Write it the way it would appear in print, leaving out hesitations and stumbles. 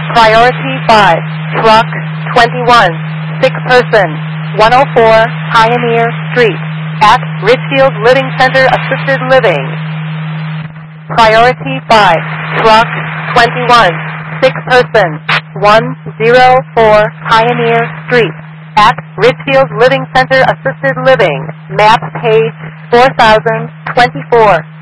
Priority 5, Truck 21, 6-person, 104 Pioneer Street, at Ridgefield Living Center Assisted Living. Priority 5, Truck 21, 6-person, 104 Pioneer Street, at Ridgefield Living Center Assisted Living, map page 4024.